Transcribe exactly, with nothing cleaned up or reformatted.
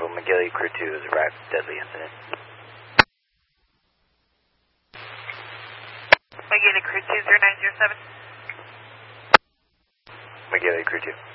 Orville, McGilly, Crew two has arrived. Deadly incident. McGilly, Crew two, zero nine zero seven. McGilly, Crew two.